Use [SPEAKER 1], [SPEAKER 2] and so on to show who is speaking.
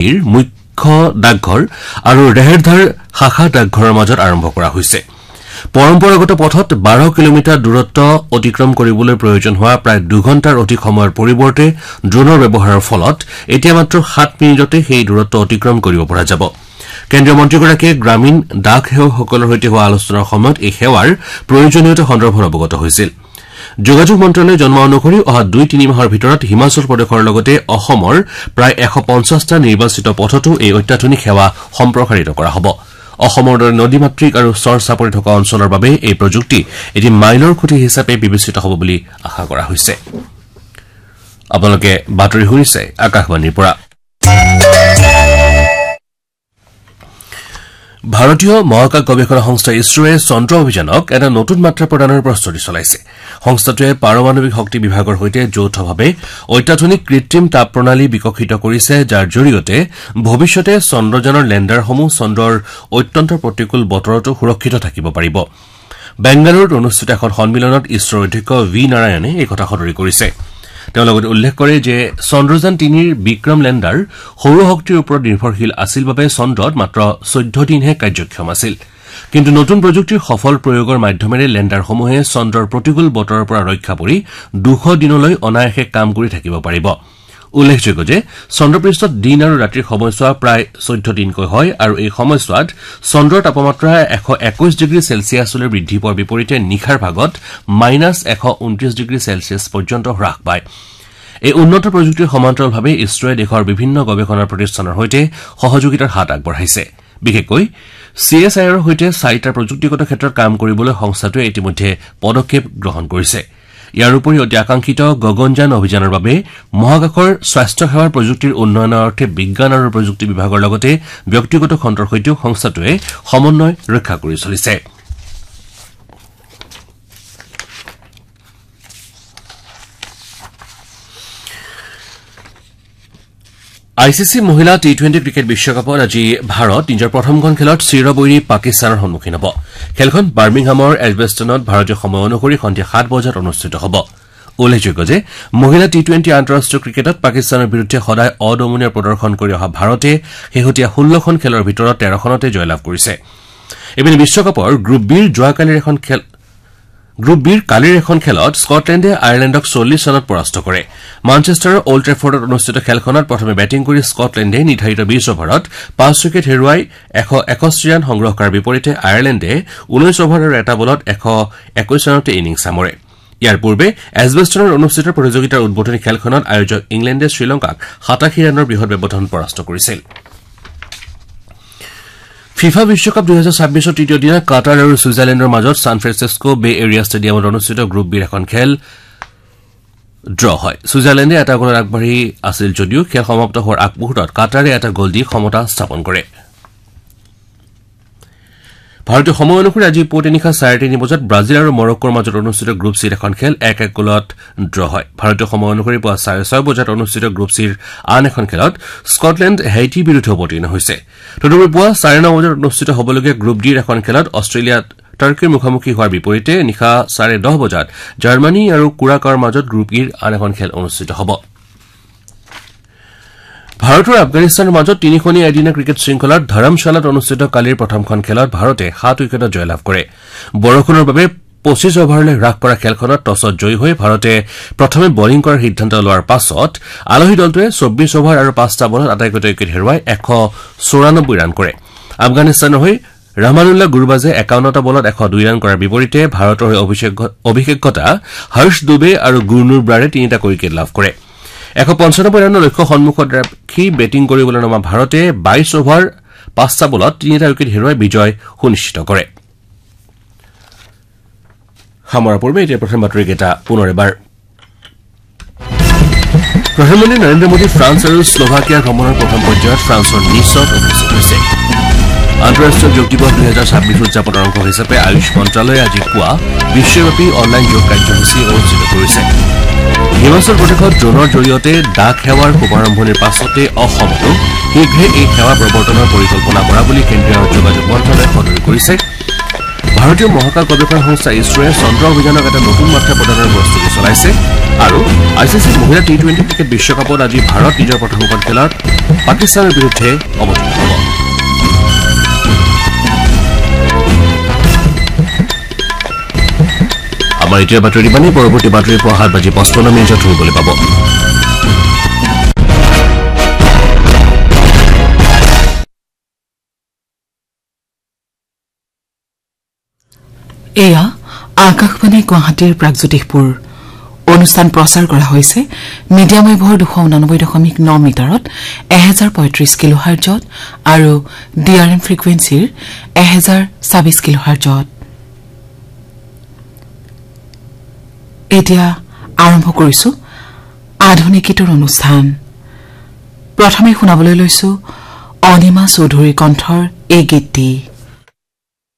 [SPEAKER 1] গুৱাহাটীৰ মুখ্য ডাকঘৰ আৰু ৰেহেৰধাৰ শাখা ডাকঘৰৰ মাজত আৰম্ভ কৰা হৈছে পৰম্পৰাগত পথত 12 কিলোমিটাৰ দূৰত্ব অতিক্ৰম কৰিবলৈ প্ৰয়োজন হোৱা প্ৰায় 2 ঘণ্টাৰ অধিক সময়ৰ পৰিৱৰ্তে ড্ৰোনৰ ব্যৱহাৰৰ ফলত এতিয়া মাত্ৰ 7 মিনিটতে সেই দূৰত্ব অতিক্ৰম কৰিব পৰা যাব কেন্দ্ৰীয় মন্ত্ৰীগৰাকীয়ে গ্ৰামীণ ডাক সেৱকসকলৰ সৈতে হোৱা আলোচনাৰ সময়ত এই সেৱাৰ প্ৰয়োজনীয়তা সন্দৰ্ভত অৱগত হৈছিল যোগাযোগ মন্ত্ৰালয়ে জনোৱা অনুসৰি অহা 2-3 মাহৰ ভিতৰত হিমাচল প্ৰদেশৰ লগতে অসমৰ প্ৰায় 150টা নিৰ্বাচিত পথতো এই অত্যাধুনিক সেৱা সম্প্ৰসাৰিত কৰা হ'ব অসমৰ দৰে নদীমাতৃক আৰু চৰ চাপৰি থকা অঞ্চলৰ বাবে এই প্ৰযুক্তি এটি মাইলৰ খুঁটি হিচাপে বিবেচিত হ'ব বুলি আশা কৰা হৈছে আপোনালোকে বাতৰি শুনিছে আকাশবাণীৰ পৰা ভাৰতীয় মহাকাশ গৱেষণা সংস্থা ইছৰোৱে চন্দ্ৰ অভিযানক এটা নতুন মাত্ৰা প্ৰদানৰ প্ৰস্তুতি চলাইছে সংস্থাটোৱে পাৰমাণৱিক শক্তি বিভাগৰ সৈতে যৌথভাৱে অত্যাধুনিক কৃত্ৰিম তাপ প্ৰণালী বিকশিত কৰিছে যাৰ জৰিয়তে ভৱিষ্যতে চন্দ্ৰযানৰ লেণ্ডাৰসমূহ চন্দ্ৰৰ অত্যন্ত প্ৰতিকূল বতৰতো সুৰক্ষিত থাকিব পাৰিব বেংগালুৰুত অনুষ্ঠিত এখন সন্মিলনত ইছৰোৰ অধ্যক্ষ ভি নাৰায়ণে এই কথা সদৰি কৰিছে তেওঁ লগতে উল্লেখ কৰে যে চন্দ্ৰযান 3ৰ বিক্ৰম লেণ্ডাৰ সৌৰশক্তিৰ ওপৰত নিৰ্ভৰশীল আছিল বাবে চন্দ্ৰত মাত্ৰ 14 দিনহে কাৰ্যক্ষম আছিল কিন্তু নতুন প্ৰযুক্তিৰ সফল প্ৰয়োগৰ মাধ্যমেৰে লেণ্ডাৰসমূহে চন্দ্ৰৰ প্ৰতিকূল বতৰৰ পৰা ৰক্ষা পৰি 200 দিনলৈ অনায়াসে কাম কৰি থাকিব পাৰিব উল্লেখযোগ্য যে চন্দ্ৰপৃষ্ঠত দিন আৰু ৰাতিৰ সময়ছোৱা প্ৰায় 14 দিনকৈ হয় আৰু এই সময়ছোৱাত চন্দ্ৰৰ তাপমাত্ৰা 121 ডিগ্ৰী চেলছিয়াছলৈ বৃদ্ধি পোৱাৰ বিপৰীতে নিশাৰ ভাগত -129 ডিগ্ৰী চেলছিয়াছ পৰ্যন্ত হ্ৰাস পায় এই উন্নত প্ৰযুক্তিৰ সমান্তৰালভাৱে ইছৰোৱে দেশৰ বিভিন্ন গৱেষণা প্ৰতিষ্ঠানৰ সৈতে সহযোগিতাৰ হাত আগবঢ়াইছে বিশেষকৈ CSIR ৰ সৈতে 4টা প্ৰযুক্তিগত ক্ষেত্ৰত কাম কৰিবলৈ সংস্থাটোৱে ইতিমধ্যে পদক্ষেপ গ্ৰহণ কৰিছে ইয়াৰ উপৰি অতি আকাংক্ষিত গগনযান অভিযানৰ বাবে মহাকাশৰ স্বাস্থ্য সেৱাৰ প্ৰযুক্তিৰ উন্নয়নৰ অৰ্থে বিজ্ঞান আৰু প্ৰযুক্তি বিভাগৰ লগতে ব্যক্তিগত খণ্ডৰ সৈতে সংস্থাটোৱে সমন্বয় ৰক্ষা কৰি চলিছে ICC মহিলা টি20 ক্ৰিকেট বিশ্বকাপত আজি ভাৰত নিজৰ প্ৰথমখন খেলত চিৰবৈৰী পাকিস্তানৰ সন্মুখীন হ'ব খেলখন বাৰ্মিংহামৰ এলবেষ্টনত ভাৰতীয় সময় অনুসৰি সন্ধিয়া 7 বজাত অনুষ্ঠিত হ'ব উল্লেখযোগ্য যে মহিলা টি20 আন্তঃৰাষ্ট্ৰীয় ক্ৰিকেটত পাকিস্তানৰ বিৰুদ্ধে সদায় অদমনীয় প্ৰদৰ্শন কৰি অহা ভাৰতে শেহতীয়া 16খন খেলৰ ভিতৰত 13খনতে জয়লাভ কৰিছে এবিন বিশ্বকাপৰ গ্ৰুপ বিৰ কালিৰ এখন খেলত স্কটলেণ্ডে আয়াৰলেণ্ডক 40 ৰানত পৰাস্ত কৰে মানচেষ্টাৰৰ অল্ড ট্ৰেফৰ্ডত অনুষ্ঠিত খেলখনত প্ৰথমে বেটিং কৰি স্কটলেণ্ডে নিৰ্ধাৰিত 20 অভাৰত 5 উইকেট হেৰুৱাই 161 ৰান সংগ্ৰহ কৰাৰ বিপৰীতে আয়াৰলেণ্ডে 19 অভাৰ আৰু এটা বলত 121 ৰানতে ইনিংছ সামৰে ইয়াৰ পূৰ্বে এজবেষ্টনত অনুষ্ঠিত প্ৰতিযোগিতাৰ উদ্বোধনী খেলখনত আয়োজক ইংলেণ্ডে শ্ৰীলংকাক 87 ৰানৰ বৃহৎ ব্যৱধানত পৰাস্ত কৰিছিল ফিফা বিশ্বকাপ 2026ৰ তৃতীয় দিনা কাটাৰ আৰু ছুইজাৰলেণ্ডৰ মাজত সান ফ্ৰান্সিস্কো বে এৰিয়া ষ্টেডিয়ামত অনুষ্ঠিত গ্ৰুপ বিৰ এখন খেল ড্ৰ হয় ছুইজাৰলেণ্ডে এটা গ'লত আগবাঢ়ি আছিল যদিও খেল সমাপ্ত হোৱাৰ আগমুহূৰ্তত কাটাৰে এটা গ'ল দি সমতা স্থাপন কৰে ভাৰতীয় সময় অনুসৰি আজি পুৱাতে নিশা 3:30 বজাত ব্ৰাজিল আৰু মৰক্কোৰ মাজত অনুষ্ঠিত গ্ৰুপ চিৰ এখন খেল 1-1 গ'লত ড্ৰ হয় ভাৰতীয় সময় অনুসৰি পুৱা 6:30 বজাত অনুষ্ঠিত গ্ৰুপ চিৰ আন এখন খেলত স্কটলেণ্ড হেইটিৰ বিৰুদ্ধে অৱতীৰ্ণ হৈছে তদুপৰি পুৱা 9:30 বজাত অনুষ্ঠিত হ'বলগীয়া গ্ৰুপ ডিৰ এখন খেলত অষ্ট্ৰেলিয়া টাৰ্কিৰ মুখামুখি হোৱাৰ বিপৰীতে নিশা 10:30 বজাত জাৰ্মানী আৰু কুৰাকাৰ মাজত গ্ৰুপ ইৰ আন এখন খেল অনুষ্ঠিত হ'ব ভাৰতৰ আফগানিস্তানৰ মাজত তিনিখনীয়া এদিনীয়া ক্ৰিকেট শৃংখলাৰ ধৰমশালাত অনুষ্ঠিত কালিৰ প্ৰথমখন খেলত ভাৰতে 7 উইকেটত জয়লাভ কৰে বৰষুণৰ বাবে 25 অভাৰলৈ হ্ৰাস কৰা খেলখনত টছত জয়ী হৈ ভাৰতে প্ৰথমে বলিং কৰাৰ সিদ্ধান্ত লোৱাৰ পাছত আলহী দলটোৱে 24 অভাৰ আৰু 5টা বলত আটাইকেইটা উইকেট হেৰুৱাই 194 ৰান কৰে আফগানিস্তানৰ হৈ ৰহমানুল্লাহ গুৰবাজে 51টা বলত 102 ৰান কৰাৰ বিপৰীতে ভাৰতৰ হৈ অভিষেকতা হৰ্ষ দুবে আৰু গুৰনুৰ ব্ৰাৰে 3টা উইকেট লাভ কৰে 195 ৰানৰ লক্ষ্য সন্মুখত ৰাখি বেটিং কৰিবলৈ নমা ভাৰতে 22 অভাৰ 5টা বলত 3টা উইকেট হেৰুৱাই বিজয় সুনিশ্চিত কৰে হামৰা পূৰ্বে এতিয়া প্ৰথম বাতৰিকেইটা পুনৰ এবাৰ প্ৰধানমন্ত্ৰী নৰেন্দ্ৰ মোদী ফ্ৰান্স আৰু স্লোভাকিয়াৰ ভ্ৰমণৰ প্ৰথম পৰ্যায়ত ফ্ৰান্সৰ নিচত উপস্থিত হৈছে আন্তঃৰাষ্ট্ৰীয় যোগ দিৱস 2026 উদযাপনৰ অংশ হিচাপে আয়ুষ মন্ত্ৰালয়ে আজি পুৱা বিশ্বব্যাপী অনলাইন যোগ কাৰ্যসূচী অনুষ্ঠিত কৰিছে হিমাচল প্ৰদেশত ড্ৰোনৰ জৰিয়তে ডাক সেৱাৰ শুভাৰম্ভণিৰ পাছতে অসমতো শীঘ্ৰে এই সেৱা প্ৰৱৰ্তনৰ পৰিকল্পনা কৰা বুলি কেন্দ্ৰীয় যোগাযোগ মন্ত্ৰালয়ে সদৰি কৰিছে ভাৰতীয় মহাকাশ গৱেষণা সংস্থা ইছৰোৱে চন্দ্ৰ অভিযানক এটা নতুন মাত্ৰা প্ৰদানৰ প্ৰস্তুতি চলাইছে আৰু আইচিচি মহিলা টি-20 ক্ৰিকেট বিশ্বকাপত আজি ভাৰত নিজৰ প্ৰথমখন খেলত পাকিস্তানৰ বিৰুদ্ধে অৱতীৰ্ণ হ'ব। আমাৰ এতিয়া বাতৰি বানি পৰৱৰ্তী বাতৰি 7:55 শুনিবলৈ পাব।
[SPEAKER 2] এয়া আকাশবাণী গুৱাহাটীৰ প্ৰাগজ্যোতিষপুৰ অনুষ্ঠান প্ৰচাৰ কৰা হৈছে মিডিয়াম ৱেভৰ 289.9 মিটাৰত 1035 কিলোহাৰ্টজত আৰু ডিআৰএম ফ্ৰিকুৱেন্সিৰ 1026 কিলোহাৰ্টজত। এতিয়া আৰম্ভ কৰিছো আধুনিক গীতৰ অনুষ্ঠান। প্ৰথমে শুনাবলৈ লৈছো অনিমা চৌধুৰীৰ কণ্ঠৰ এই গীতটি।